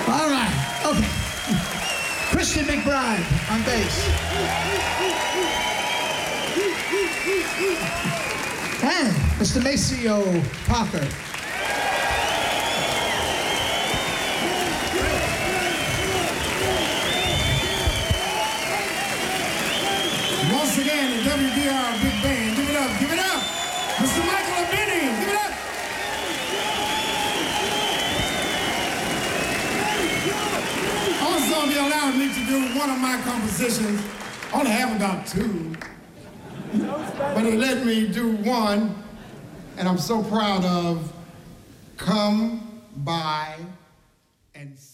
All right, okay. Christian McBride on bass. And Mr. Maceo Parker. Once again, the WDR Big Band. Give it up, give it up. Mr. Michael Abini, give it up. Also, they allowed me to do one of my compositions. I only have about two. But they let me do one, and I'm so proud of Come By and